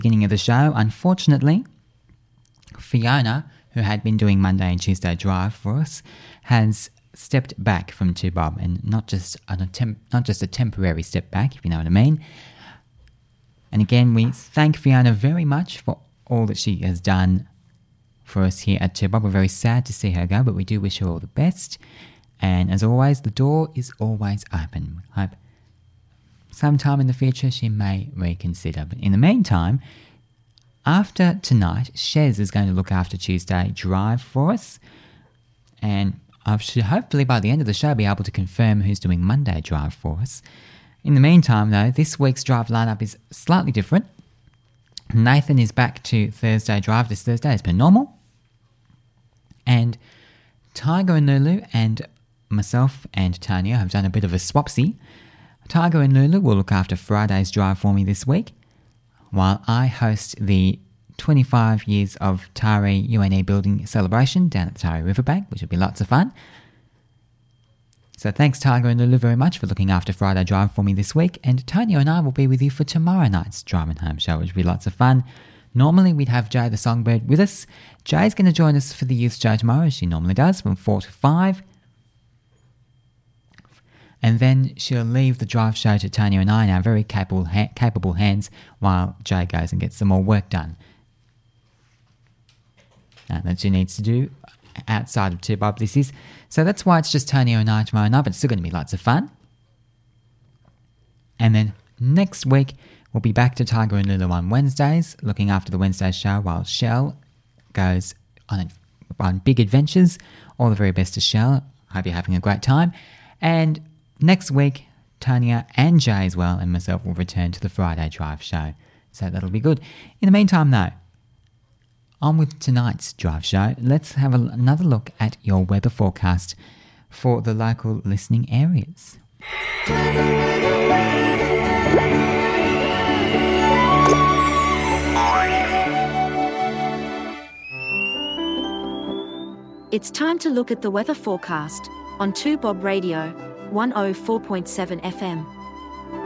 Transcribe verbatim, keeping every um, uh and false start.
beginning of the show, unfortunately, Fiona, who had been doing Monday and Tuesday Drive for us, has stepped back from two Bob, and not just a temp- not just a temporary step back, if you know what I mean. And again, we thank Fiona very much for all that she has done for us here at two Bob. We're very sad to see her go, but we do wish her all the best. And as always, the door is always open. I hope sometime in the future she may reconsider. But in the meantime, after tonight, Shez is going to look after Tuesday Drive for us. And I should hopefully by the end of the show be able to confirm who's doing Monday Drive for us. In the meantime, though, this week's Drive lineup is slightly different. Nathan is back to Thursday Drive this Thursday as per normal. And Tiger and Lulu and myself and Tanya have done a bit of a swapsy. Tiger and Lulu will look after Friday's Drive for me this week, while I host the twenty-five years of Tari U N E building celebration down at the Tari Riverbank, which will be lots of fun. So thanks Tiger and Lulu very much for looking after Friday Drive for me this week, and Tanya and I will be with you for tomorrow night's Drive and Home show, which will be lots of fun. Normally we'd have Jay the Songbird with us. Jay's going to join us for the youth show tomorrow, as she normally does, from four to five. And then she'll leave the Drive show to Tanya and I in our very capable ha- capable hands while Jay goes and gets some more work done. Uh, that she needs to do outside of two Bob this is. So that's why it's just Tanya and I tomorrow night, but it's still going to be lots of fun. And then next week, we'll be back to Tiger and Lulu on Wednesdays, looking after the Wednesday show while Shell goes on, on big adventures. All the very best to Shell. Hope you're having a great time. And next week, Tanya and Jay as well and myself will return to the Friday Drive show. So that'll be good. In the meantime, though, on with tonight's Drive show. Let's have a, another look at your weather forecast for the local listening areas. It's time to look at the weather forecast on two Bob Radio, one oh four point seven F M.